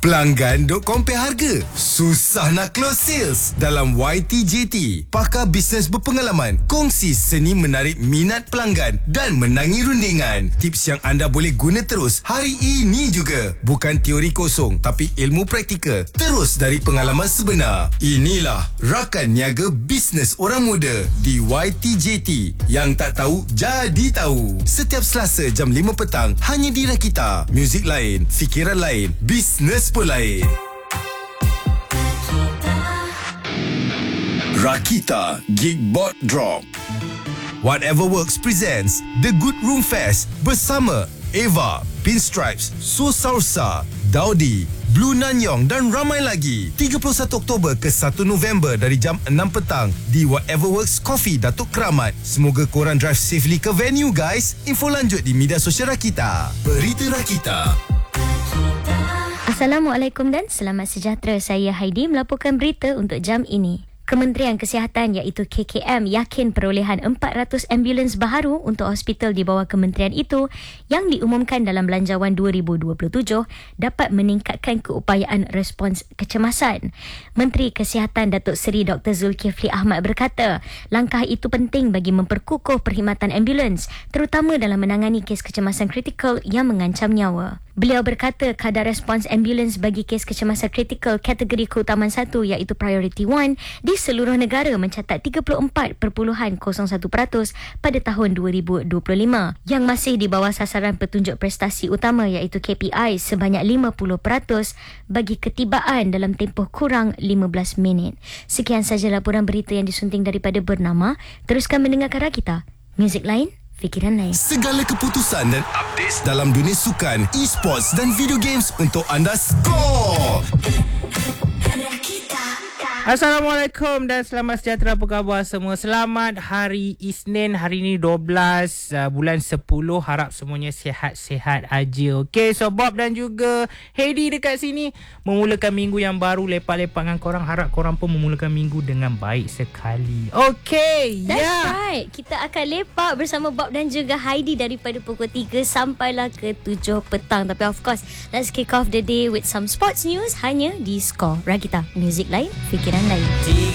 Pelanggan duk compare harga. Susah nak close sales. Dalam YTJT, pakar bisnes berpengalaman kongsi seni menarik minat pelanggan dan menangi rundingan. Tips yang anda boleh guna terus hari ini juga. Bukan teori kosong, tapi ilmu praktikal. Terus dari pengalaman sebenar. Inilah Rakan Niaga Bisnes Orang Muda di YTJT. Yang tak tahu, jadi tahu. Setiap Selasa jam 5 petang, hanya di Rakita. Muzik lain, fikiran lain, bisnes pun lain. Rakita Geekbot Drop. Whatever Works presents The Good Room Fest bersama Eva, Pinstripes, Susausa, Daudi, Blue Nanyong dan ramai lagi. 31 Oktober ke 1 November dari jam 6 petang di Whatever Works Coffee Datuk Keramat. Semoga korang drive safely ke venue guys. Info lanjut di media sosial Rakita. Berita Rakita. Assalamualaikum dan selamat sejahtera. Saya Heidi melaporkan berita untuk jam ini. Kementerian Kesihatan iaitu KKM yakin perolehan 400 ambulans baharu untuk hospital di bawah kementerian itu yang diumumkan dalam Belanjawan 2027 dapat meningkatkan keupayaan respons kecemasan. Menteri Kesihatan Datuk Seri Dr. Zulkifli Ahmad berkata, langkah itu penting bagi memperkukuh perkhidmatan ambulans terutama dalam menangani kes kecemasan kritikal yang mengancam nyawa. Beliau berkata kadar respons ambulans bagi kes kecemasan kritikal kategori keutamaan 1 iaitu Priority 1 di seluruh negara mencatat 34.01% pada tahun 2025 yang masih di bawah sasaran petunjuk prestasi utama iaitu KPI sebanyak 50% bagi ketibaan dalam tempoh kurang 15 minit. Sekian sahaja laporan berita yang disunting daripada Bernama. Teruskan mendengarkan Rakita. Muzik lain, fikiran lain. Segala keputusan dan updates dalam dunia sukan, e-sports dan video games untuk anda skor. Assalamualaikum dan selamat sejahtera. Apa khabar semua? Selamat hari Isnin. Hari ni 12 bulan 10. Harap semuanya sihat-sihat aja. Okay, so Bob dan juga Heidi dekat sini memulakan minggu yang baru. Lepak-lepak dengan korang. Harap korang pun memulakan minggu dengan baik sekali. Okay, That's right. Kita akan lepak bersama Bob dan juga Heidi daripada pukul 3 sampailah ke 7 petang. Tapi of course, let's kick off the day with some sports news hanya di Score Rakita. Muzik lain, fikiran lain.